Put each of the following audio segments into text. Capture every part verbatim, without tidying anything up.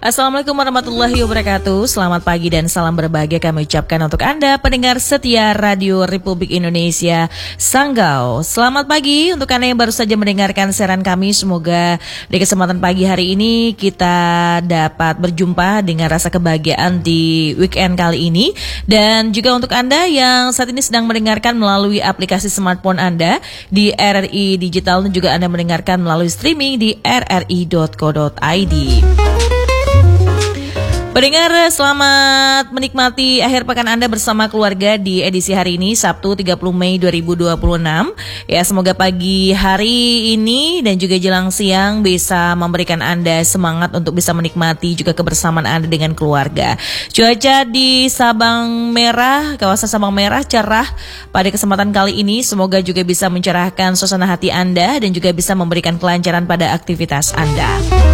Assalamualaikum warahmatullahi wabarakatuh. Selamat pagi dan salam berbahagia kami ucapkan untuk Anda pendengar setia Radio Republik Indonesia Sanggau. Selamat pagi untuk Anda yang baru saja mendengarkan siaran kami. Semoga di kesempatan pagi hari ini kita dapat berjumpa dengan rasa kebahagiaan di weekend kali ini. Dan juga untuk Anda yang saat ini sedang mendengarkan melalui aplikasi smartphone Anda di R R I Digital, dan juga Anda mendengarkan melalui streaming di r r i dot co dot i d. Pendengar, selamat menikmati akhir pekan Anda bersama keluarga di edisi hari ini, Sabtu tiga puluh Mei dua ribu dua puluh enam. Ya, semoga pagi hari ini dan juga jelang siang bisa memberikan Anda semangat untuk bisa menikmati juga kebersamaan Anda dengan keluarga. Cuaca di Sabang Merah, kawasan Sabang Merah cerah pada kesempatan kali ini. Semoga juga bisa mencerahkan suasana hati Anda dan juga bisa memberikan kelancaran pada aktivitas Anda.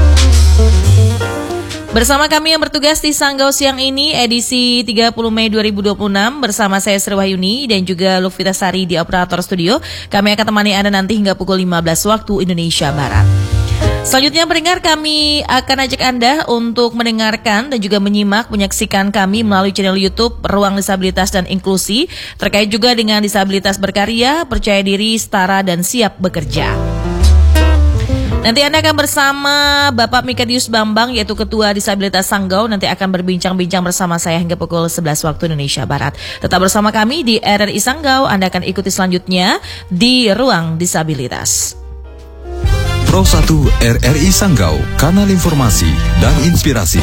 Bersama kami yang bertugas di Sanggau siang ini, edisi tiga puluh Mei dua ribu dua puluh enam, bersama saya Sri Wahyuni dan juga Lufita Sari di operator studio. Kami akan temani Anda nanti hingga pukul lima belas waktu Indonesia Barat. Selanjutnya pendengar, kami akan ajak Anda untuk mendengarkan dan juga menyimak, menyaksikan kami melalui channel YouTube Ruang Disabilitas dan Inklusi, terkait juga dengan disabilitas berkarya, percaya diri, setara, dan siap bekerja. Nanti Anda akan bersama Bapak Mikadius Bambang, yaitu Ketua Disabilitas Sanggau, nanti akan berbincang-bincang bersama saya hingga pukul sebelas waktu Indonesia Barat. Tetap bersama kami di R R I Sanggau, Anda akan ikuti selanjutnya di Ruang Disabilitas. Pro satu R R I Sanggau, kanal informasi dan inspirasi.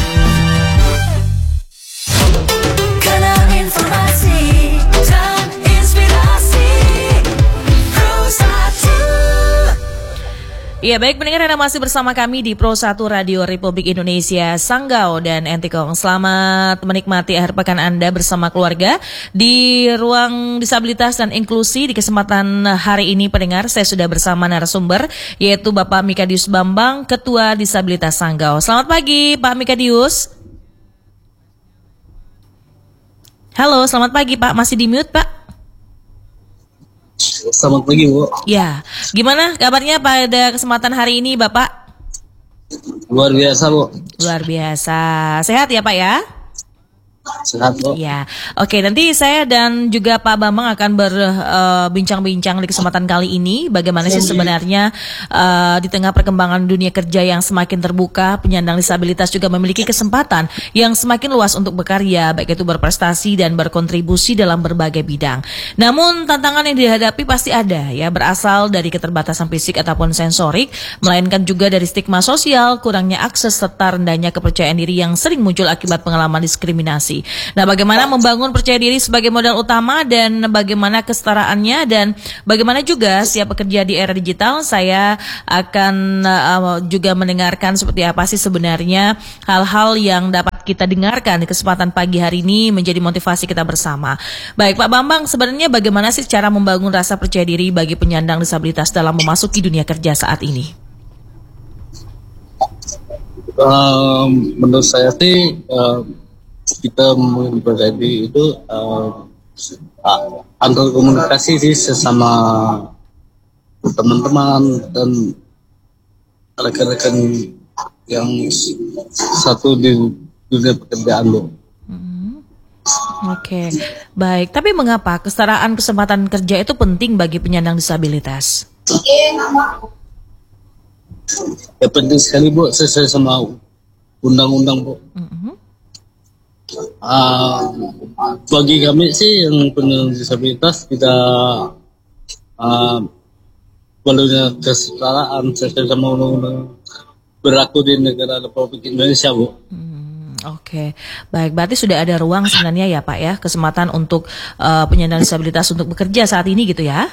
Kanal informasi dan inspirasi Pro satu. Ya, baik pendengar, Anda masih bersama kami di Pro satu Radio Republik Indonesia Sanggau dan Entikong. Selamat menikmati akhir pekan Anda bersama keluarga di Ruang Disabilitas dan Inklusi. Di kesempatan hari ini pendengar, saya sudah bersama narasumber, yaitu Bapak Mikadius Bambang, Ketua Disabilitas Sanggau. Selamat pagi Pak Mikadius. Halo, selamat pagi Pak, masih di mute Pak? Selamat pagi, Bu. Ya, gimana kabarnya pada kesempatan hari ini, Bapak? Luar biasa, Bu. Luar biasa. Sehat ya, Pak ya? Sehat, Bu. Ya, oke. Nanti saya dan juga Pak Bambang akan berbincang-bincang uh, di kesempatan kali ini. Bagaimana sih sebenarnya uh, di tengah perkembangan dunia kerja yang semakin terbuka, penyandang disabilitas juga memiliki kesempatan yang semakin luas untuk berkarya, baik itu berprestasi dan berkontribusi dalam berbagai bidang. Namun tantangan yang dihadapi pasti ada, ya, berasal dari keterbatasan fisik ataupun sensorik, melainkan juga dari stigma sosial, kurangnya akses serta rendahnya kepercayaan diri yang sering muncul akibat pengalaman diskriminasi. Nah, bagaimana membangun percaya diri sebagai modal utama dan bagaimana kesetaraannya dan bagaimana juga siap bekerja di era digital. Saya akan uh, juga mendengarkan seperti apa sih sebenarnya hal-hal yang dapat kita dengarkan di kesempatan pagi hari ini menjadi motivasi kita bersama. Baik Pak Bambang, sebenarnya bagaimana sih cara membangun rasa percaya diri bagi penyandang disabilitas dalam memasuki dunia kerja saat ini? Um, menurut saya sih uh, kita mempelajari itu uh, antar komunikasi sih sesama teman-teman dan rekan-rekan yang satu di dunia pekerjaan, Bu. Hmm. Oke, okay. Baik. Tapi mengapa kesetaraan kesempatan kerja itu penting bagi penyandang disabilitas? Ya penting sekali, Bu, sesuai sama undang-undang, Bu. Mm-hmm. Uh, bagi kami sih yang penyandang disabilitas kita uh, perlunya kesetaraan sesuai sama undang-undang berlaku di negara Republik Indonesia, Bu. Hmm, Oke, okay. Baik. Berarti sudah ada ruang sebenarnya ya Pak ya, kesempatan untuk uh, penyandang disabilitas untuk bekerja saat ini gitu ya?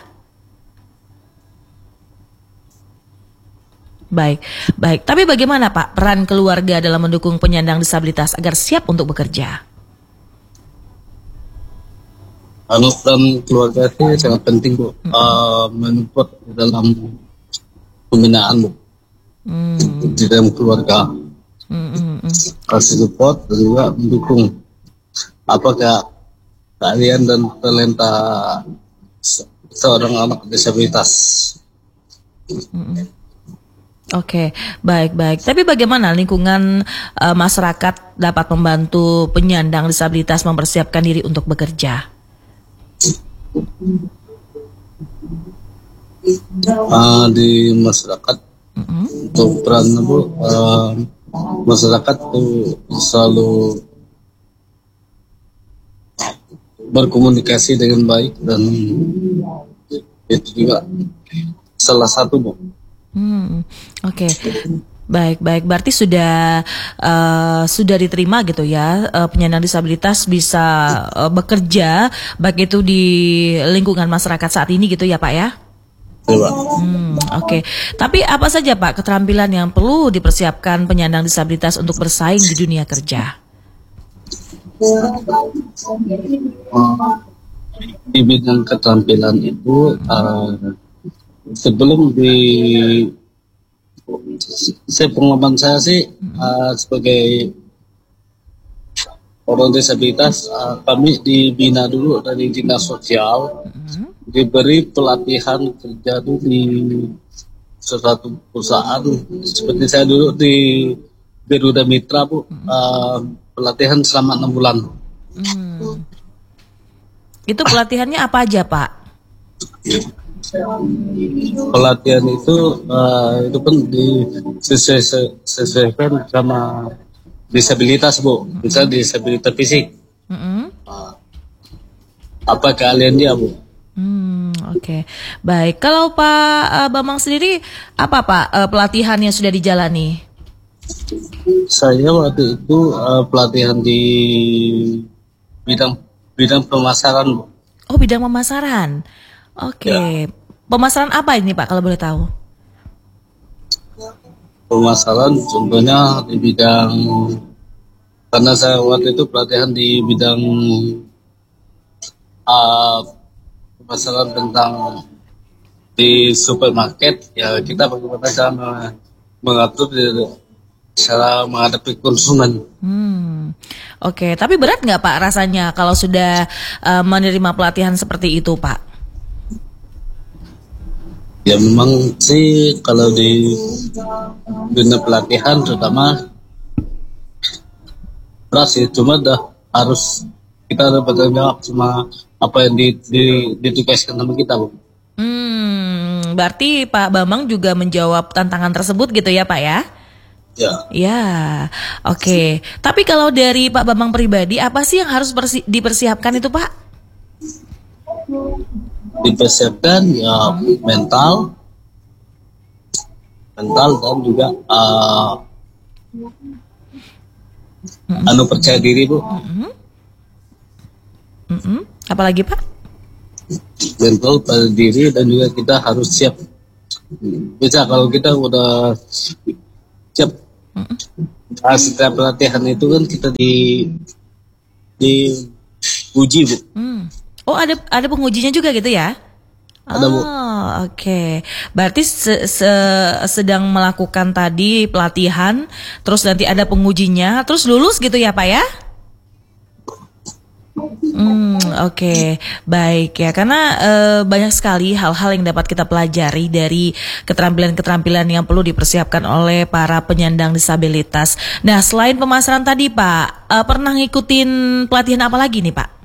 Baik, baik. Tapi bagaimana Pak peran keluarga dalam mendukung penyandang disabilitas agar siap untuk bekerja? Anu peran keluarga itu sangat penting, Bu. Mm-hmm. Uh, mensupport dalam pembinaan, Bu. Mm-hmm. Di dalam keluarga. Mm-hmm. Kasih support dan juga mendukung apakah keahlian dan talenta seorang anak disabilitas. Mm-hmm. Oke, baik-baik. Tapi bagaimana lingkungan eh, masyarakat dapat membantu penyandang disabilitas mempersiapkan diri untuk bekerja? Ah, di masyarakat untuk peran Bu, ah, masyarakat tuh selalu berkomunikasi dengan baik dan itu juga salah satu Bu. Hmm, oke. Baik, baik. Berarti sudah eh, sudah diterima gitu ya, eh, penyandang disabilitas bisa eh, bekerja baik itu di lingkungan masyarakat saat ini gitu ya Pak ya? Ya, Pak. Hmm, oke. Tapi apa saja Pak keterampilan yang perlu dipersiapkan penyandang disabilitas untuk bersaing di dunia kerja? Di bidang keterampilan itu ah, sebelum di saya pengalaman saya sih ah, sebagai orang disabilitas, ah, kami dibina dulu dari dinas sosial, diberi pelatihan kerja dulu di suatu perusahaan. Seperti saya dulu di Garuda Mitra Bu, ah, pelatihan selama enam bulan. Hmm. Itu pelatihannya apa aja Pak? Pelatihan itu eh, itu kan disesuaikan sama disabilitas Bu, misalnya disabilitas fisik, Mm-mm. apa keahlian dia Bu. Hmm, oke. Baik. Kalau Pak eh, Bambang sendiri apa Pak eh, pelatihan yang sudah dijalani? Saya waktu itu eh, pelatihan di bidang bidang pemasaran Bu. Oh, bidang pemasaran. Oke. Ya. Pemasaran apa ini Pak kalau boleh tahu? Pemasaran contohnya di bidang, karena saya waktu itu pelatihan di bidang ah, pemasaran tentang di supermarket, ya kita bagaimana cara me- mengatur di- cara menghadapi konsumen. Hmm. Oke, tapi berat nggak Pak rasanya kalau sudah eh, menerima pelatihan seperti itu Pak? Ya memang sih kalau di dunia pelatihan terutama berat sih, cuma dah harus kita ada bertanggung jawab sama apa yang di, di, ditugaskan sama kita Bu. Hmm, berarti Pak Bambang juga menjawab tantangan tersebut gitu ya Pak ya? Ya, Ya, oke. Tapi kalau dari Pak Bambang pribadi, apa sih yang harus persi- dipersiapkan itu Pak? dipersiapkan ya mental, mental dan juga uh, anu percaya diri Bu. Mm-mm. Apalagi Pak? Mental pada diri dan juga kita harus siap. Bisa kalau kita udah siap, nah, setiap pelatihan itu kan kita di di uji Bu. Hmm. Oh, ada ada pengujinya juga gitu ya? Ada, Bu. Oh, oke. Berarti se- se- sedang melakukan tadi pelatihan, terus nanti ada pengujinya, terus lulus gitu ya Pak ya? Hmm, oke, baik ya. Karena eh, banyak sekali hal-hal yang dapat kita pelajari dari keterampilan-keterampilan yang perlu dipersiapkan oleh para penyandang disabilitas. Nah, selain pemasaran tadi Pak, eh, pernah ngikutin pelatihan apa lagi nih Pak?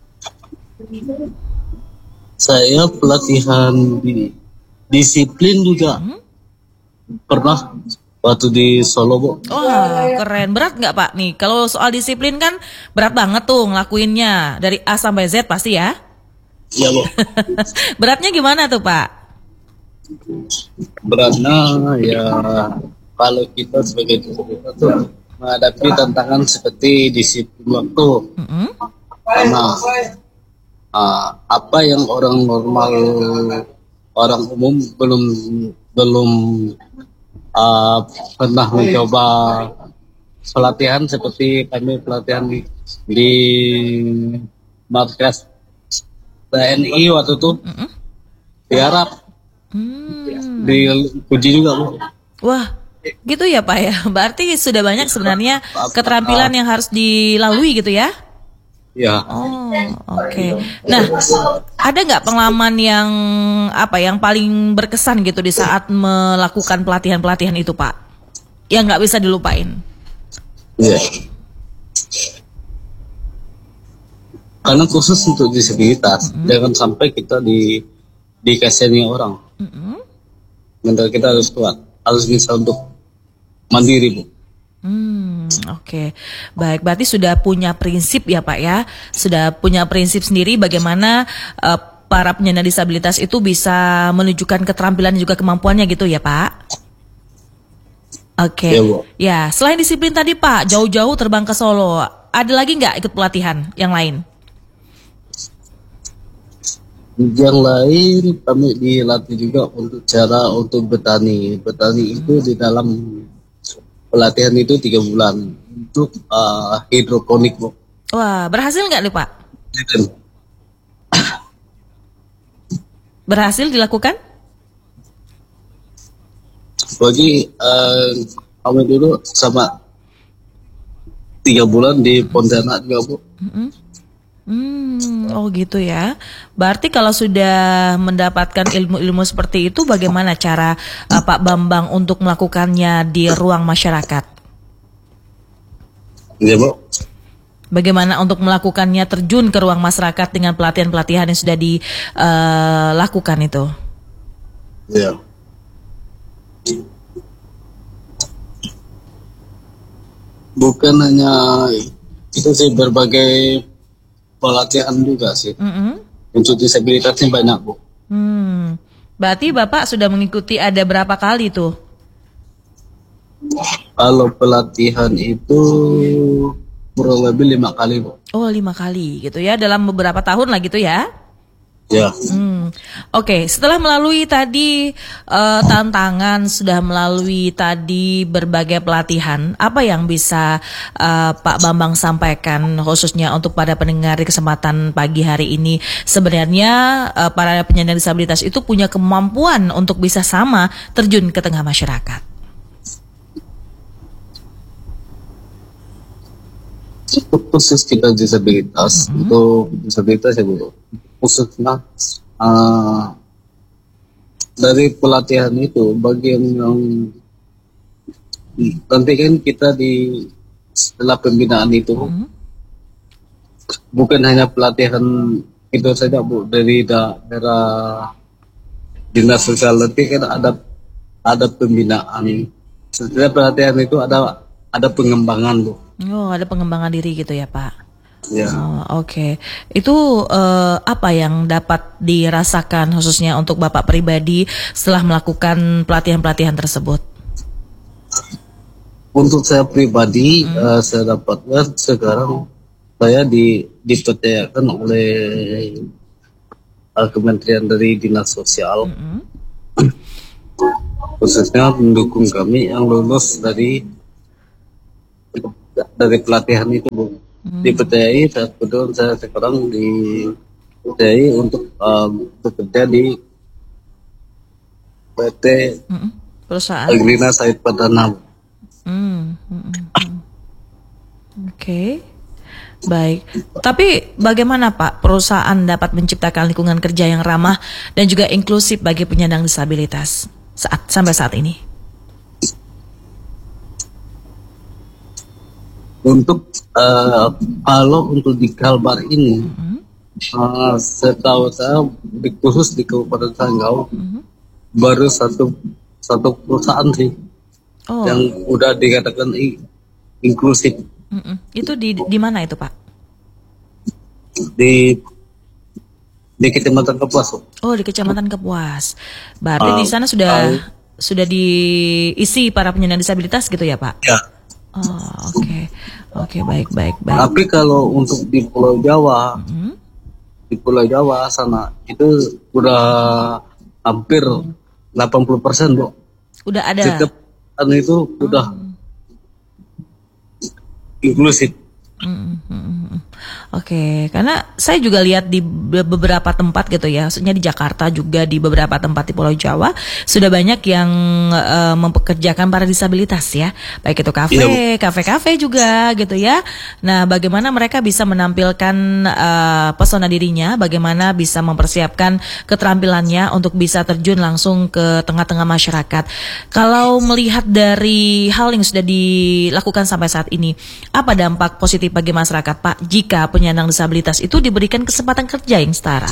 Saya pelatihan di disiplin juga pernah waktu di Solo Bu. Wah, keren. Berat nggak Pak nih? Kalau soal disiplin kan berat banget tuh ngelakuinnya. Dari A sampai Z pasti ya? Iya Bu. Beratnya gimana tuh Pak? Beratnya ya kalau kita sebagai disabilitas tuh menghadapi tantangan seperti disiplin waktu, Mm-mm. karena ah, apa yang orang normal, orang umum belum belum ah, pernah mencoba pelatihan seperti kami pelatihan di, di markas T N I waktu itu di Arab, Hmm. diuji juga Bu. Wah, gitu ya Pak ya. Berarti sudah banyak sebenarnya keterampilan yang harus dilalui gitu ya? Ya, Oh, oke. Nah, ada nggak pengalaman yang apa yang paling berkesan gitu di saat melakukan pelatihan-pelatihan itu, Pak? Yang nggak bisa dilupain. ya. Karena khusus untuk disabilitas, jangan sampai kita di dikasihani orang. Mental kita harus kuat, harus bisa untuk mandiri, Bu. Hmm, oke. Baik, berarti sudah punya prinsip ya, Pak ya. Sudah punya prinsip sendiri bagaimana eh, para penyandang disabilitas itu bisa menunjukkan keterampilan dan juga kemampuannya gitu ya, Pak. Oke. Ya, Bu. Ya, selain disiplin tadi, Pak, jauh-jauh terbang ke Solo. Ada lagi nggak ikut pelatihan yang lain? Yang lain kami dilatih juga untuk cara untuk bertani. Bertani itu di dalam pelatihan itu tiga bulan untuk uh, hidroponik, Bu. Wah, berhasil nggak nih, Pak? Dan Berhasil dilakukan? bagi uh, kami dulu sama tiga bulan di Pontianak juga, Bu. Hmm, oh gitu ya. Berarti kalau sudah mendapatkan ilmu-ilmu seperti itu, bagaimana cara uh, Pak Bambang untuk melakukannya di ruang masyarakat? Ya, Bu. Bagaimana untuk melakukannya terjun ke ruang masyarakat dengan pelatihan-pelatihan yang sudah dilakukan itu? Ya. Bukan hanya itu sih, berbagai pelatihan juga sih. Mm-mm. Untuk disabilitasnya banyak, Bu. Hmm, berarti Bapak sudah mengikuti ada berapa kali tuh? Kalau pelatihan itu kurang lebih lima kali, Bu. Oh, lima kali gitu ya, dalam beberapa tahun lah gitu ya? Ya. Hmm, oke. Setelah melalui tadi eh, tantangan, sudah melalui tadi berbagai pelatihan, apa yang bisa eh, Pak Bambang sampaikan khususnya untuk pada pendengar di kesempatan pagi hari ini? Sebenarnya eh, para penyandang disabilitas itu punya kemampuan untuk bisa sama terjun ke tengah masyarakat. Untuk khusus kita disabilitas, untuk disabilitas ya, Bu. Khususnya uh, dari pelatihan itu bagian yang nanti kan kita di setelah pembinaan itu bukan hanya pelatihan itu saja, Bu, dari daerah dinas sosial, nanti kan ada ada pembinaan. Setelah pelatihan itu ada ada pengembangan, Bu. Oh, ada pengembangan diri gitu ya, Pak? Ya. Oh, oke. Itu eh, apa yang dapat dirasakan khususnya untuk Bapak pribadi setelah melakukan pelatihan-pelatihan tersebut? Untuk saya pribadi, eh, saya dapatkan sekarang saya di dipercayakan oleh eh, Kementerian dari Dinas Sosial, khususnya mendukung kami yang lulus dari dari pelatihan itu, Bu. Dipercayai, saat kebetulan saya sekarang dipercayai untuk um, bekerja di P T Mm-mm. Perusahaan. Agrina Said Padana. Hmm, mm, mm, mm. Oke, baik. Tapi bagaimana Pak perusahaan dapat menciptakan lingkungan kerja yang ramah dan juga inklusif bagi penyandang disabilitas saat sampai saat ini? Untuk uh, kalau untuk di Kalbar ini, uh, setahu saya di, khusus di Kabupaten Sanggau baru satu satu perusahaan sih Oh, yang udah dikatakan i- inklusif mm-mm. Itu di di mana itu Pak? di di Kecamatan Kapuas, Bu. Oh, di Kecamatan Kapuas. Berarti Ah, di sana sudah ah. sudah diisi para penyandang disabilitas gitu ya Pak? Ya. Oh, oke. Oke, baik, baik, baik. Tapi kalau untuk di Pulau Jawa, di Pulau Jawa sana itu udah hampir delapan puluh persen, Bu. Udah ada. Setiap anu itu udah inklusif. Mm, mm, mm, mm. Oke, karena saya juga lihat di be- beberapa tempat gitu ya, maksudnya di Jakarta juga di beberapa tempat di Pulau Jawa sudah banyak yang eh, mempekerjakan para disabilitas ya, baik itu kafe, Iya, kafe-kafe juga gitu ya. Nah, bagaimana mereka bisa menampilkan eh, pesona dirinya, bagaimana bisa mempersiapkan keterampilannya untuk bisa terjun langsung ke tengah-tengah masyarakat. Kalau melihat dari hal yang sudah dilakukan sampai saat ini, apa dampak positif bagi masyarakat, Pak, jika penyandang disabilitas itu diberikan kesempatan kerja yang setara?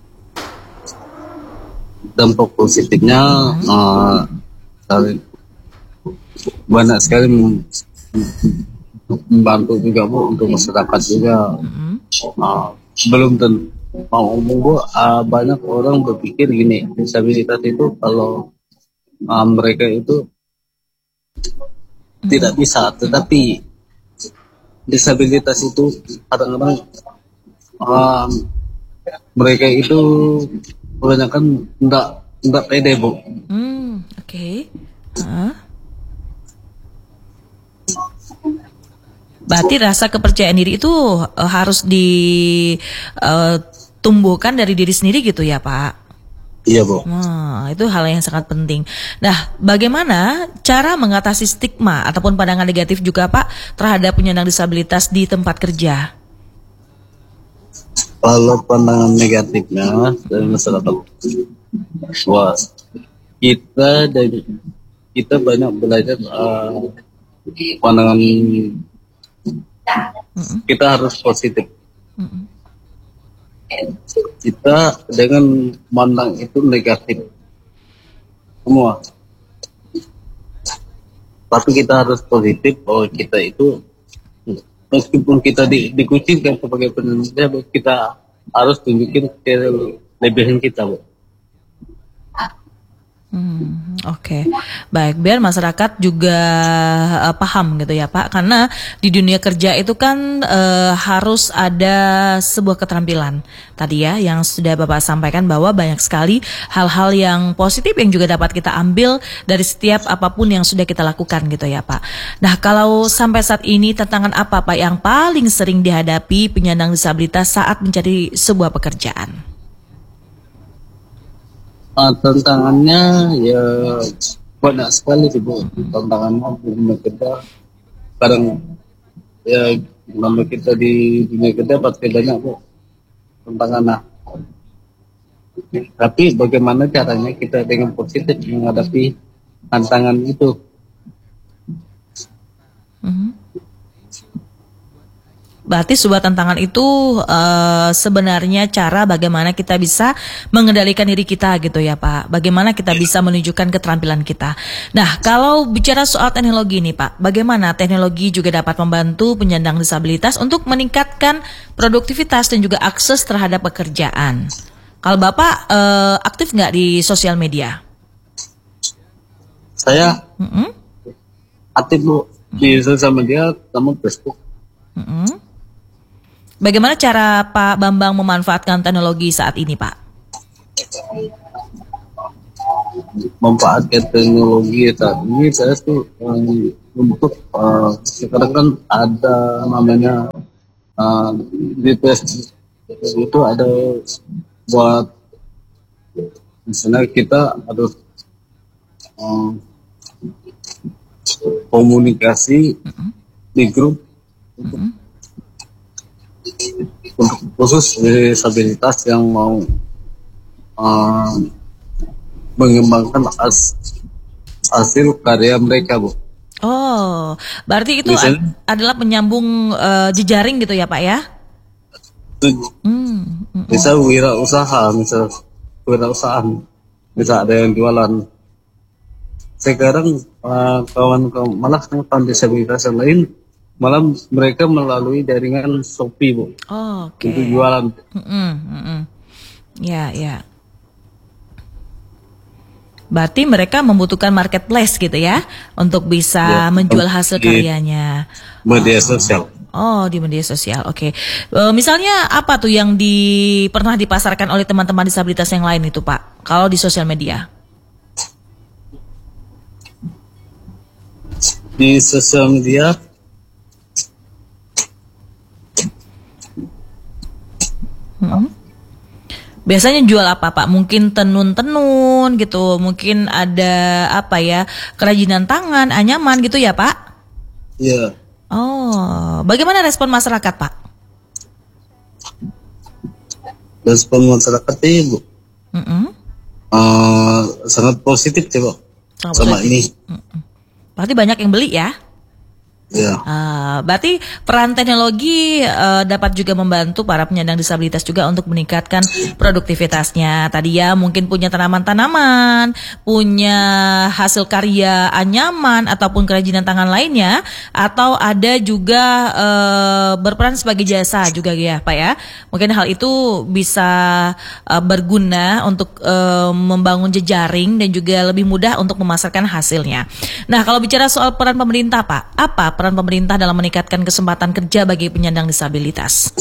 dampak positifnya eh, saling- banyak sekali mem- membantu juga Bu untuk masyarakat juga. Eh, belum tentu mau ngomong Bu, eh, banyak orang berpikir gini, disabilitas itu kalau eh, mereka itu tidak bisa, tetapi disabilitas itu kadang-kadang eh, mereka itu kebanyakan enggak enggak pede Bu. Hmm, oke. Hah? Berarti rasa kepercayaan diri itu eh, harus ditumbuhkan dari diri sendiri gitu ya, Pak? Iya Bu. Nah, itu hal yang sangat penting. Nah, bagaimana cara mengatasi stigma ataupun pandangan negatif juga, Pak, terhadap penyandang disabilitas di tempat kerja? Kalau pandangan negatifnya dari masyarakat, wah kita dari kita banyak belajar uh, pandangan kita harus positif. Kita dengan mandang itu negatif semua, tapi kita harus positif bahwa kita itu meskipun kita di, dikucilkan sebagai penyandang, kita harus tunjukin kelebihan kita, Bu. Hmm, oke, baik, biar masyarakat juga eh, paham gitu ya Pak, karena di dunia kerja itu kan eh, harus ada sebuah keterampilan tadi ya, yang sudah Bapak sampaikan bahwa banyak sekali hal-hal yang positif yang juga dapat kita ambil dari setiap apapun yang sudah kita lakukan gitu ya Pak. Nah, kalau sampai saat ini tantangan apa Pak yang paling sering dihadapi penyandang disabilitas saat mencari sebuah pekerjaan? Ah, tantangannya ya banyak sekali sih Bu. Tantangannya di dunia kerja kadang ya nama kita di dunia kerja pasti banyak Bu tantangannya. Tapi bagaimana caranya kita dengan positif menghadapi tantangan itu? Berarti sebuah tantangan itu eh, sebenarnya cara bagaimana kita bisa mengendalikan diri kita gitu ya Pak. Bagaimana kita bisa menunjukkan keterampilan kita. Nah, kalau bicara soal teknologi nih Pak, bagaimana teknologi juga dapat membantu penyandang disabilitas untuk meningkatkan produktivitas dan juga akses terhadap pekerjaan. Kalau Bapak eh, aktif nggak di sosial media? Saya Mm-mm. aktif Bu di sosial media, sama Facebook. Mm-mm. Bagaimana cara Pak Bambang memanfaatkan teknologi saat ini, Pak? Memanfaatkan teknologi saat ini saya tuh um, untuk uh, sekarang kan ada namanya uh, di Facebook itu ada buat misalnya kita harus um, komunikasi di grup untuk untuk khusus disabilitas yang mau uh, mengembangkan as, hasil karya mereka Bu. Oh, berarti itu Misalnya- ad- adalah penyambung eh, jejaring gitu ya, Pak ya? Hmm, mm, Bisa wirausaha, misal wirausahaan, bisa ada yang jualan. Sekarang uh, kawan-kawan malah kawan disabilitas yang lain malah mereka melalui jaringan Shopee Bu oh, oke. untuk jualan. Mm-mm, mm-mm. Ya, ya. Berarti mereka membutuhkan marketplace gitu ya, untuk bisa Ya, menjual hasil di- karyanya. Media sosial. Oh, di media sosial, oke. Eh, misalnya apa tuh yang di pernah dipasarkan oleh teman-teman disabilitas yang lain itu, Pak? Kalau di sosial media? Di sosial media Biasanya jual apa Pak? Mungkin tenun-tenun gitu, mungkin ada apa ya, kerajinan tangan, anyaman gitu ya Pak? Iya. Oh, bagaimana respon masyarakat Pak? Respon masyarakat ini Bu Mm-mm. eh, sangat positif sih Bu Sangat sama positif. ini. Berarti banyak yang beli ya? Ya. Ah, berarti peran teknologi eh, dapat juga membantu para penyandang disabilitas juga untuk meningkatkan produktivitasnya. Tadi ya mungkin punya tanaman-tanaman, punya hasil karya anyaman ataupun kerajinan tangan lainnya, atau ada juga eh, berperan sebagai jasa juga ya Pak ya. Mungkin hal itu bisa eh, berguna untuk eh, membangun jejaring dan juga lebih mudah untuk memasarkan hasilnya. Nah kalau bicara soal peran pemerintah Pak, apa peran pemerintah dalam meningkatkan kesempatan kerja bagi penyandang disabilitas?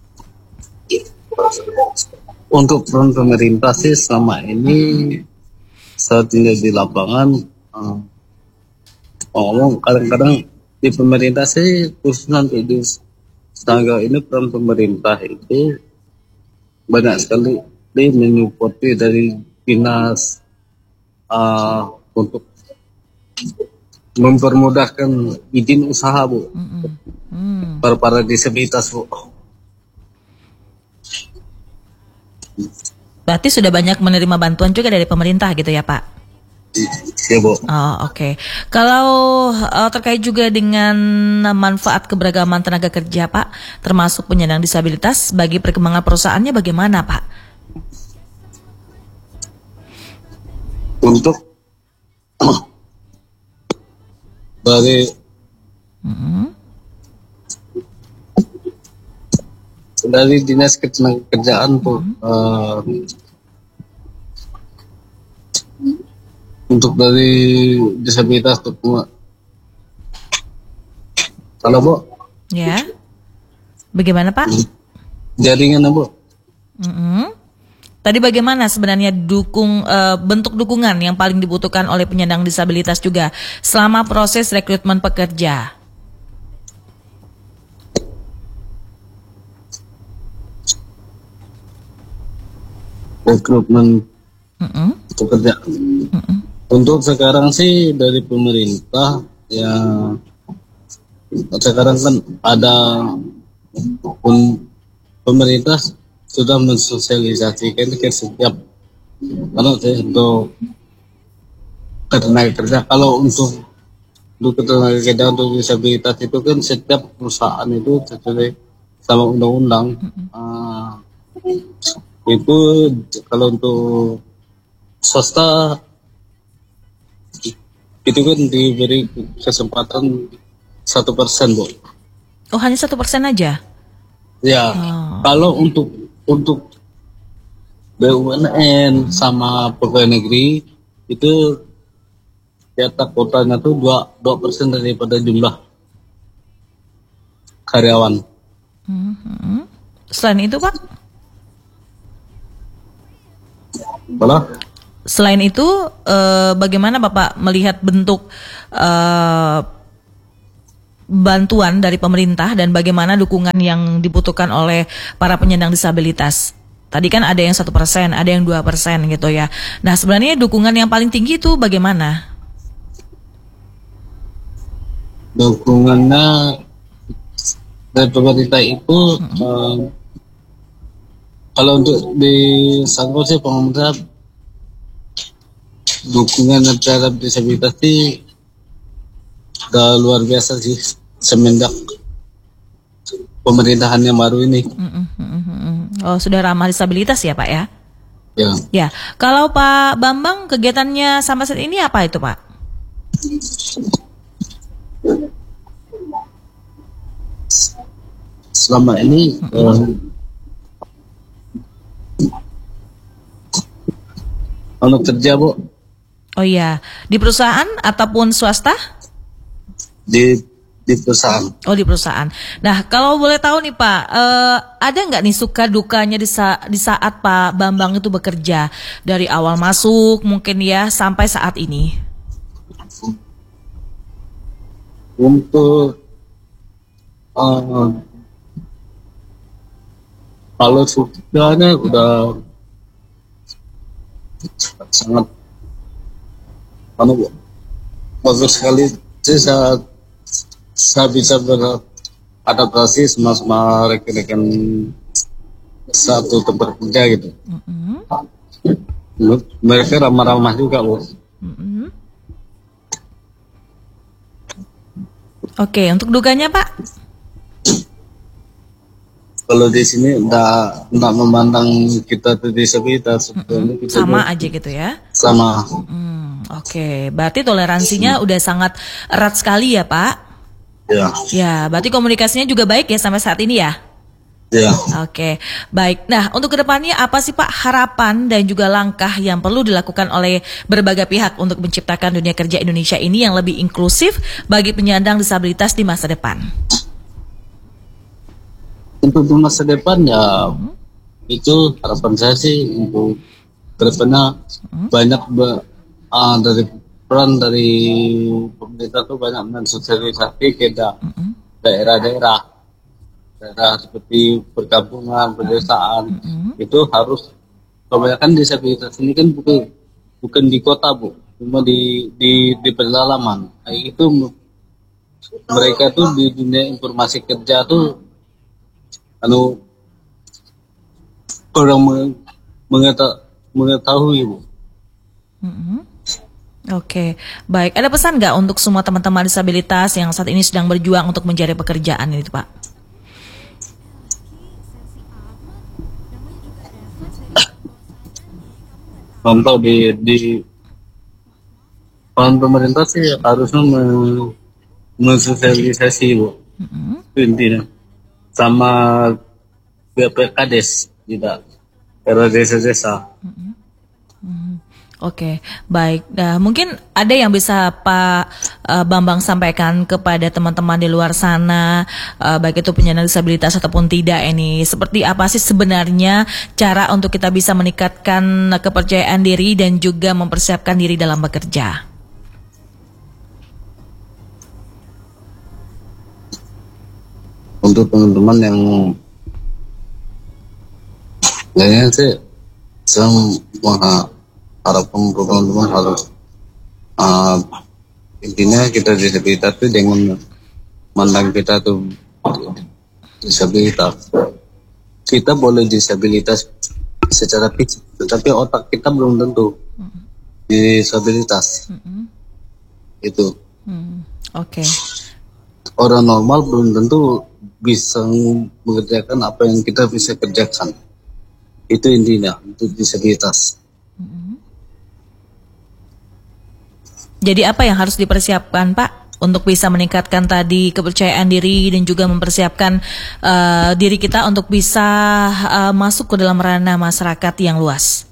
Untuk peran pemerintah sih selama ini saat ini di lapangan eh, ngomong kadang-kadang di pemerintah sih khususnya untuk di Sanggau ini peran pemerintah itu banyak sekali dia menyupport dari dinas eh, untuk mempermudahkan izin usaha Bu Hmm. para para disabilitas Bu. Berarti sudah banyak menerima bantuan juga dari pemerintah gitu ya Pak? Ya Bu. Oh oke. Kalau eh, terkait juga dengan manfaat keberagaman tenaga kerja Pak, termasuk penyandang disabilitas bagi perkembangan perusahaannya bagaimana Pak? Untuk dari dari dinas ketenagakerjaan Bu eh, untuk dari disabilitas tuh Bu. Kalau Bu Ya. Bagaimana Pak? jaringan Bu Mm-mm. Tadi bagaimana sebenarnya dukung eh, bentuk dukungan yang paling dibutuhkan oleh penyandang disabilitas juga selama proses rekrutmen pekerja? rekrutmen Mm-mm. pekerja. Untuk sekarang sih dari pemerintah ya sekarang kan ada pem- pemerintah sudah mensosialisasikan ke setiap kalau saya untuk ketenaga kerja kalau untuk untuk ketenaga kerja untuk disabilitas itu kan setiap perusahaan itu sesuai sama undang-undang. Ah, itu kalau untuk swasta itu kan diberi kesempatan satu persen Bu. Oh hanya satu persen aja? Ya, Oh. kalau untuk untuk B U M N sama pegawai negeri itu cetak kuotanya tuh dua dua persen daripada jumlah karyawan. Selain itu Pak? Malah Selain itu, eh, bagaimana Bapak melihat bentuk eh, bantuan dari pemerintah dan bagaimana dukungan yang dibutuhkan oleh para penyandang disabilitas? Tadi kan ada yang satu persen, ada yang dua persen gitu ya. Nah sebenarnya dukungan yang paling tinggi itu bagaimana? dukungannya dari pemerintah itu eh, kalau untuk di Sanggau sih pemerintah dukungan terhadap disabilitas sih udah luar biasa sih semenjak pemerintahan yang baru ini. Mm-mm, mm-mm, mm-mm. Oh sudah ramah disabilitas ya Pak ya? Ya, Ya, kalau Pak Bambang kegiatannya sampai saat ini apa itu Pak? selama ini eh, untuk kerja Bu Oh iya, di perusahaan ataupun swasta? di di perusahaan. Oh di perusahaan. Nah kalau boleh tahu nih Pak, eh, ada nggak nih suka dukanya di, sa- di saat Pak Bambang itu bekerja dari awal masuk mungkin ya sampai saat ini? Untuk eh, kalau sukanya udah sangat anu Bu, bagus sekali sih saya, saya bisa beradaptasi sama sama rekan-rekan satu tempat kerja gitu. Mereka ramah-ramah juga Bu. Oke, untuk dukanya Pak? Kalau di sini enggak enggak memandang kita tuh disabilitas, sebetulnya kita Sama tuh aja gitu ya? sama. Hmm, Oke, berarti toleransinya udah sangat erat sekali ya Pak? Ya, Ya, berarti komunikasinya juga baik ya sampai saat ini ya? ya. Oke, baik. Nah, untuk kedepannya apa sih Pak harapan dan juga langkah yang perlu dilakukan oleh berbagai pihak untuk menciptakan dunia kerja Indonesia ini yang lebih inklusif bagi penyandang disabilitas di masa depan? Untuk di masa depan ya itu harapan saya sih untuk kedepannya banyak be- ah, dari peran dari pemerintah tuh banyak mensosialisasi ke da- daerah-daerah daerah seperti perkampungan, pedesaan itu harus kebanyakan disabilitas ini kan bukan bukan di kota Bu, cuma di di di pedalaman. Nah, itu m- mereka tuh di dunia informasi kerja tuh anu kurang menge- mengeta- mengetahui Bu. Oke, baik. Ada pesan nggak untuk semua teman-teman disabilitas yang saat ini sedang berjuang untuk mencari pekerjaan ini Pak? Contoh di di peran pemerintah sih harusnya me- mensosialisasi Bu, itu intinya sama B P K D E S tidak era desa-desa. Oke, baik. Nah, mungkin ada yang bisa Pak eh, Bambang sampaikan kepada teman-teman di luar sana, eh, baik itu penyandang disabilitas ataupun tidak ini. Seperti apa sih sebenarnya cara untuk kita bisa meningkatkan kepercayaan diri dan juga mempersiapkan diri dalam bekerja? Untuk teman-teman yang kayaknya sih saya mengharapkan teman-teman harus ah, intinya kita disabilitas itu jangan mandang kita tuh disabilitas. Kita boleh disabilitas secara fisik, tetapi otak kita belum tentu disabilitas. Itu Hmm, Oke. orang normal belum tentu bisa mengerjakan apa yang kita bisa kerjakan. Itu intinya untuk disabilitas. Jadi apa yang harus dipersiapkan Pak untuk bisa meningkatkan tadi kepercayaan diri dan juga mempersiapkan eh, diri kita untuk bisa eh, masuk ke dalam ranah masyarakat yang luas?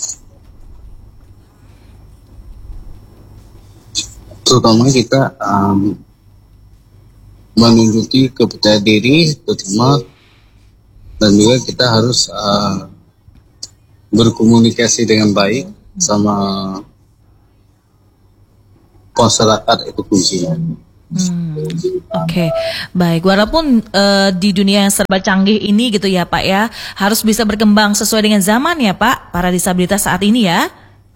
Terutama kita um, menunjuki kepercayaan diri terutama, dan juga kita harus uh, berkomunikasi dengan baik sama masyarakat, itu kuncinya. Hmm, Oke, baik. Walaupun eh, di dunia yang serba canggih ini gitu ya Pak ya, harus bisa berkembang sesuai dengan zaman ya Pak, para disabilitas saat ini ya.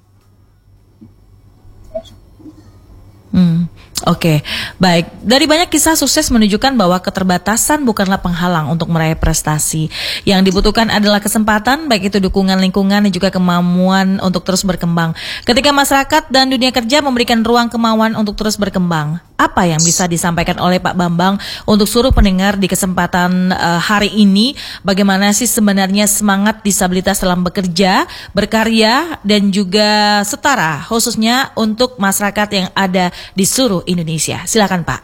Hmm, Oke, baik. Dari banyak kisah sukses menunjukkan bahwa keterbatasan bukanlah penghalang untuk meraih prestasi. Yang dibutuhkan adalah kesempatan, baik itu dukungan lingkungan dan juga kemampuan untuk terus berkembang. Ketika masyarakat dan dunia kerja memberikan ruang kemauan untuk terus berkembang, apa yang bisa disampaikan oleh Pak Bambang untuk seluruh pendengar di kesempatan eh, hari ini? Bagaimana sih sebenarnya semangat disabilitas dalam bekerja, berkarya, dan juga setara, khususnya untuk masyarakat yang ada di seluruh Indonesia? Silakan Pak.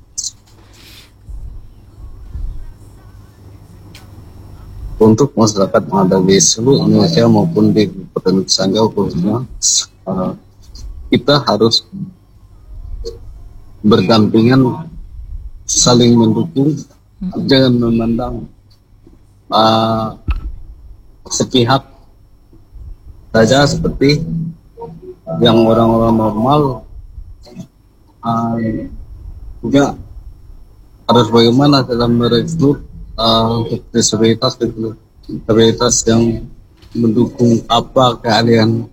Untuk masyarakat yang ada di seluruh Indonesia maupun di Kabupaten Sanggau khususnya, uh, kita harus berdampingan, saling mendukung, jangan memandang uh, sepihak saja seperti yang orang-orang normal. Uh, juga harus bagaimana dalam merekrut uh, untuk disabilitas, disabilitas yang mendukung apa keahlian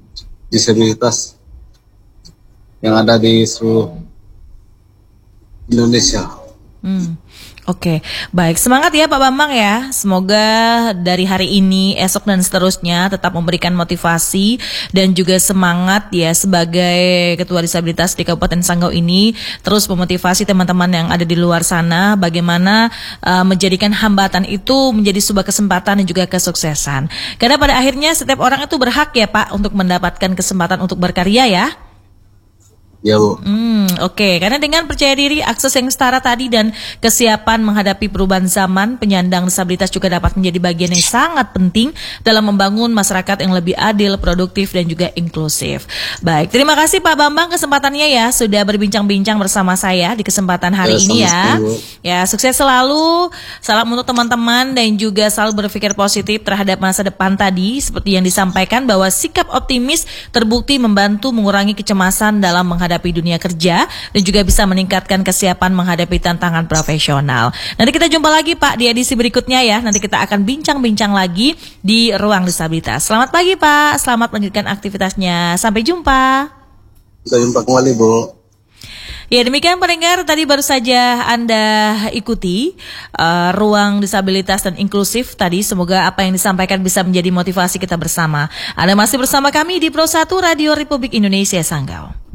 disabilitas yang ada di seluruh Indonesia. Hmm. Oke, baik. Semangat ya Pak Bambang ya. Semoga dari hari ini, esok dan seterusnya tetap memberikan motivasi dan juga semangat ya sebagai Ketua Disabilitas di Kabupaten Sanggau ini, terus memotivasi teman-teman yang ada di luar sana bagaimana uh, menjadikan hambatan itu menjadi sebuah kesempatan dan juga kesuksesan. Karena pada akhirnya setiap orang itu berhak ya Pak untuk mendapatkan kesempatan untuk berkarya ya. Ya Bu. Hmm, oke. Okay. Karena dengan percaya diri, akses yang setara tadi dan kesiapan menghadapi perubahan zaman, penyandang disabilitas juga dapat menjadi bagian yang sangat penting dalam membangun masyarakat yang lebih adil, produktif dan juga inklusif. Baik, terima kasih Pak Bambang kesempatannya ya sudah berbincang-bincang bersama saya di kesempatan hari Ya, ini ya. sama-sama, Bu. Ya, sukses selalu. Salam untuk teman-teman dan juga selalu berpikir positif terhadap masa depan tadi seperti yang disampaikan bahwa sikap optimis terbukti membantu mengurangi kecemasan dalam menghadapi menghadapi dunia kerja dan juga bisa meningkatkan kesiapan menghadapi tantangan profesional. Nanti kita jumpa lagi Pak di edisi berikutnya ya. Nanti kita akan bincang-bincang lagi di Ruang Disabilitas. Selamat pagi Pak, selamat melanjutkan aktivitasnya. Sampai jumpa. Sampai jumpa kembali Bu. Ya demikian pendengar, tadi baru saja Anda ikuti uh, Ruang Disabilitas dan Inklusif tadi. Semoga apa yang disampaikan bisa menjadi motivasi kita bersama. Anda masih bersama kami di Pro satu Radio Republik Indonesia Sanggau.